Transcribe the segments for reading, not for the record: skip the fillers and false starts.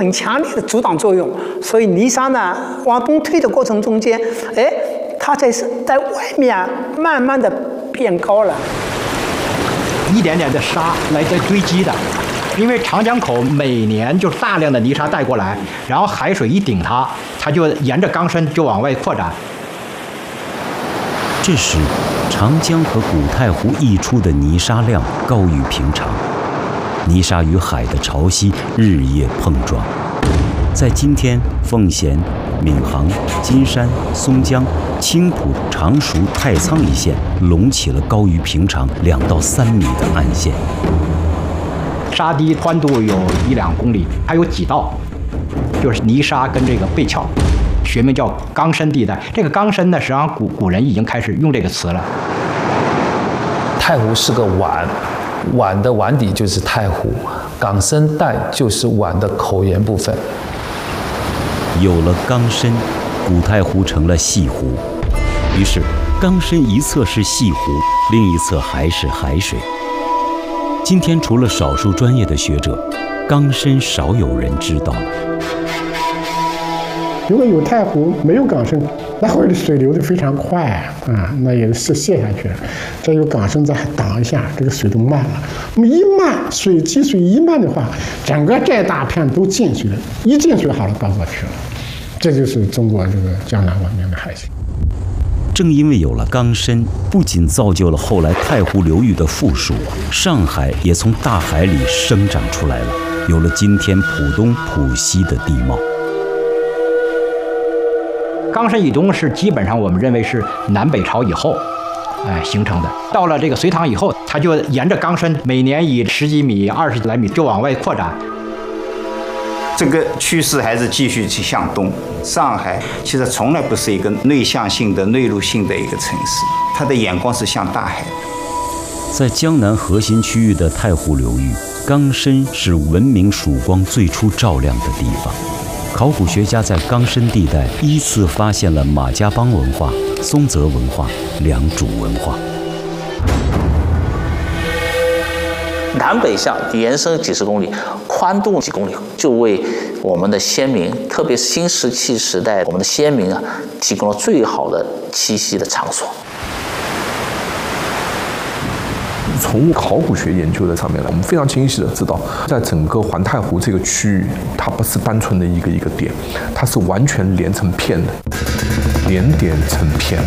很强烈的阻挡作用，所以泥沙呢往东推的过程中间，它在外面慢慢的变高了， 一点点的沙来堆积的。因为长江口每年就大量的泥沙带过来，然后海水一顶它就沿着钢身就往外扩展。 这时，长江和古太湖溢出的泥沙量高于平常，泥沙与海的潮汐日夜碰撞。在今天奉贤、闵行、金山、松江、青浦、常熟、太仓一线隆起了高于平常2到3米的岸线。 沙堤宽度有1-2公里，还有几道，就是泥沙跟这个背壳，学名叫钢身地带。这个钢身呢，实际上古人已经开始用这个词了。 太湖是个碗，碗的碗底就是太湖，港身带就是碗的口沿部分。 有了钢身，古太湖成了细湖，于是钢身一侧是细湖，另一侧还是海水。今天除了少数专业的学者，钢身少有人知道了。 如果有太湖没有港深，那会儿的水流得非常快啊，那也是泄下去了。再有港深再挡一下，这个水都慢了。那么一慢，积水一慢的话，整个这大片都进水了，一进水好了，到过去了。这就是中国这个江南文明的海性。 正因为有了钢身，不仅造就了后来太湖流域的富庶，上海也从大海里生长出来了，有了今天浦东、浦西的地貌。 钢身以东是基本上我们认为是南北朝以后，形成的。到了这个隋唐以后，它就沿着钢身，每年以10几米、20来米就往外扩展。 这个趋势还是继续去向东。上海其实从来不是一个内向性的、内陆性的一个城市，它的眼光是向大海。 在江南核心区域的太湖流域，钢身是文明曙光最初照亮的地方。考古学家在钢身地带依次发现了马家浜文化、松泽文化、良渚文化。 南北向延伸几十公里，宽度几公里，就为我们的先民，特别是新石器时代我们的先民提供了最好的栖息的场所。 从考古学研究的上面来，我们非常清晰的知道，在整个环太湖这个区域，它不是单纯的一个点，它是完全连成片的，连点成片。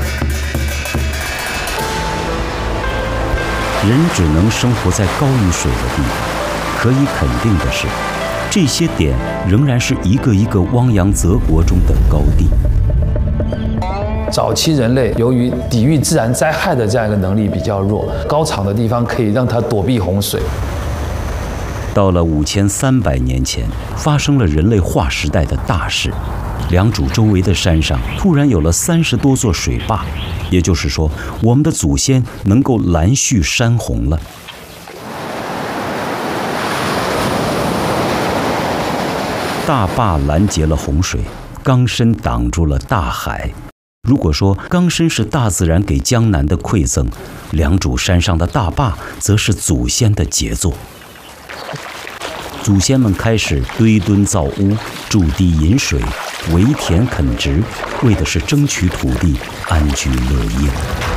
人只能生活在高于水的地方，可以肯定的是，这些点仍然是一个一个汪洋泽国中的高地。 早期人类由于抵御自然灾害的这样一个能力比较弱，高场的地方可以让它躲避洪水。 到了5300年前，发生了人类划时代的大事，良渚周围的山上突然有了30多座水坝，也就是说，我们的祖先能够拦蓄山洪了。大坝拦截了洪水，钢身挡住了大海。如果说钢身是大自然给江南的馈赠，良渚山上的大坝则是祖先的杰作。祖先们开始堆墩造屋，筑堤引水，围田垦殖，为的是争取土地，安居乐业。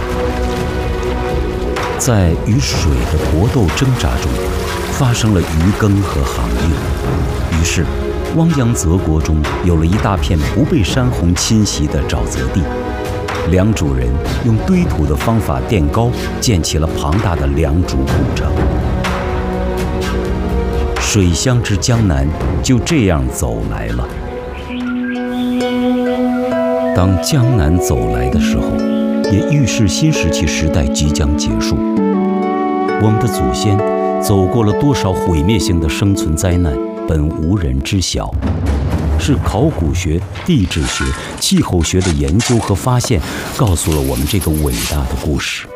在与水的搏斗挣扎中，发生了渔耕和航运，于是汪洋泽国中有了一大片不被山洪侵袭的沼泽地。良渚人用堆土的方法垫高，建起了庞大的良渚古城。水乡之江南就这样走来了。当江南走来的时候，也预示新石器时代即将结束。我们的祖先走过了多少毁灭性的生存灾难，本无人知晓。是考古学、地质学、气候学的研究和发现，告诉了我们这个伟大的故事。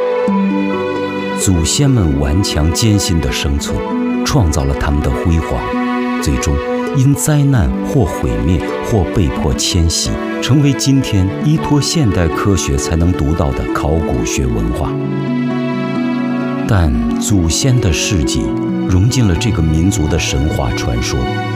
祖先们顽强艰辛的生存，创造了他们的辉煌，最终因灾难或毁灭或被迫迁徙，成为今天依托现代科学才能读到的考古学文化。但祖先的事迹融进了这个民族的神话传说，